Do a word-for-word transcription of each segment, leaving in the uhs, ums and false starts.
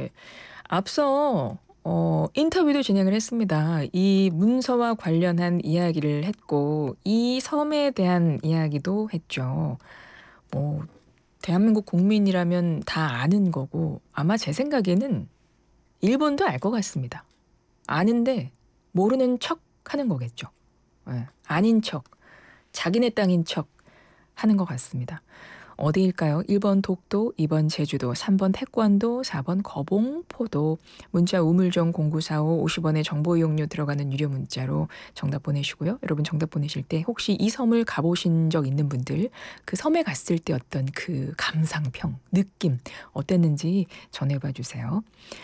네. 앞서 어 인터뷰도 진행을 했습니다. 이 문서와 관련한 이야기를 했고 이 섬에 대한 이야기도 했죠. 뭐 대한민국 국민이라면 다 아는 거고 아마 제 생각에는 일본도 알 것 같습니다. 아는데 모르는 척하는 거겠죠. 예. 아닌 척, 자기네 땅인 척 하는 것 같습니다. 어디일까요? 일 번 독도, 이 번 제주도, 삼 번 태권도, 사 번 거봉포도. 문자 우물정 공구사오 오십 원의 정보 이용료 들어가는 유료 문자로 정답 보내시고요. 여러분 정답 보내실 때 혹시 이 섬을 가보신 적 있는 분들 그 섬에 갔을 때 어떤 그 감상평, 느낌 어땠는지 전해봐 주세요.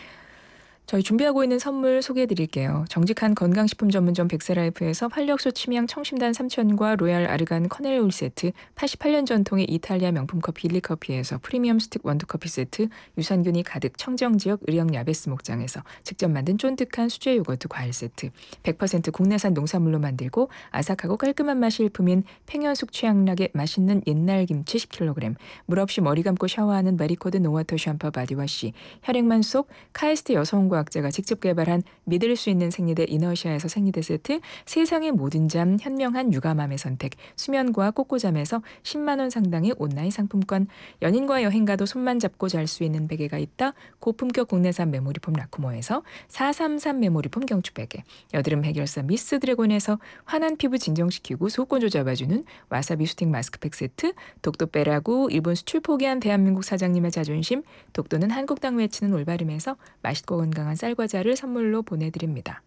저희 준비하고 있는 선물 소개해 드릴게요. 정직한 건강식품 전문점 백세라이프에서 활력소 침향 청심단 삼천과 로얄 아르간 커넬 세트, 팔십팔 년 전통의 이탈리아 명품 커피 일리커피에서 프리미엄 스틱 원두커피 세트, 유산균이 가득 청정지역 의령 야베스 목장에서 직접 만든 쫀득한 수제 요거트 과일 세트, 백 퍼센트 국내산 농산물로 만들고 아삭하고 깔끔한 맛이 일품인 팽현숙 최양락의 맛있는 옛날 김치 십 킬로그램, 물 없이 머리 감고 샤워하는 메리코드 노와터 샴푸 바디워시, 혈액만 속 카이스트 여성과 과학자가 직접 개발한 믿을 수 있는 생리대 이너시아에서 생리대 세트, 세상의 모든 잠 현명한 육아맘의 선택 수면과 꼬꼬잠에서 십만 원 상당의 온라인 상품권, 연인과 여행 가도 손만 잡고 잘 수 있는 베개가 있다 고품격 국내산 메모리폼 라쿠모에서 사삼삼 메모리폼 경추 베개, 여드름 해결사 미스 드래곤에서 환한 피부 진정시키고 소곤조 잡아주는 와사비 수틱 마스크팩 세트, 독도 빼라고 일본 수출 포기한 대한민국 사장님의 자존심 독도는 한국 땅 외치는 올바름에서 맛있고 건강한 쌀과자를 선물로 보내드립니다.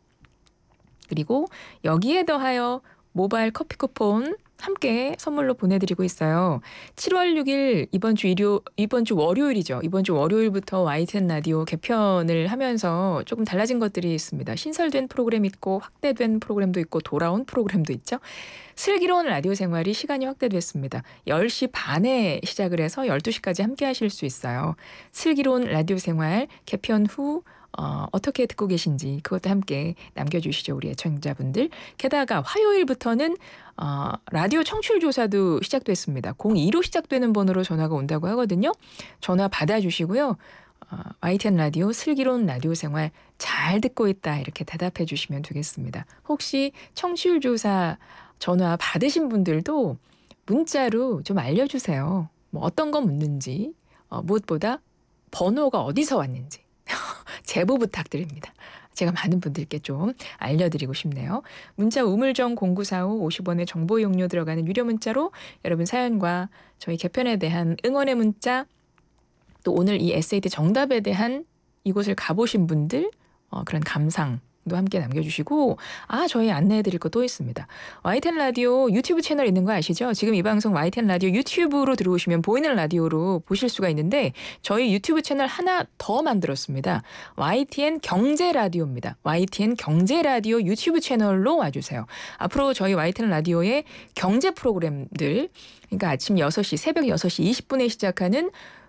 그리고 여기에 더하여 모바일 커피 쿠폰 함께 선물로 보내드리고 있어요. 칠월 육일 이번 주 일요 이번 주 월요일이죠. 이번 주 월요일부터 와이티엔 라디오 개편을 하면서 조금 달라진 것들이 있습니다. 신설된 프로그램 있고 확대된 프로그램도 있고 돌아온 프로그램도 있죠. 슬기로운 라디오 생활이 시간이 확대됐습니다. 열 시 반에 시작을 해서 열두 시까지 함께 하실 수 있어요. 슬기로운 라디오 생활 개편 후 어, 어떻게 듣고 계신지 그것도 함께 남겨주시죠. 우리 애청자분들. 게다가 화요일부터는 어, 라디오 청취율 조사도 시작됐습니다. 공이로 시작되는 번호로 전화가 온다고 하거든요. 전화 받아주시고요. 어, 와이티엔 라디오 슬기로운 라디오 생활 잘 듣고 있다 이렇게 대답해 주시면 되겠습니다. 혹시 청취율 조사 전화 받으신 분들도 문자로 좀 알려주세요. 뭐 어떤 거 묻는지, 어, 무엇보다 번호가 어디서 왔는지 제보 부탁드립니다. 제가 많은 분들께 좀 알려드리고 싶네요. 문자 우물정 공구사오 오십 원의 정보 이용료 들어가는 유료 문자로 여러분 사연과 저희 개편에 대한 응원의 문자, 또 오늘 이 에세이티 정답에 대한 이곳을 가보신 분들 어, 그런 감상 도 함께 남겨주시고, 아 저희 안내해드릴 거 또 있습니다. 와이티엔 라디오 유튜브 채널 있는 거 아시죠? 지금 이 방송 와이티엔 라디오 유튜브로 들어오시면 보이는 라디오로 보실 수가 있는데 저희 유튜브 채널 하나 더 만들었습니다. 와이티엔 경제라디오입니다. 와이티엔 경제라디오 유튜브 채널로 와주세요. 앞으로 저희 와이티엔 라디오의 경제 프로그램들, 그러니까 아침 여섯 시 새벽 여섯 시 이십 분에 시작하는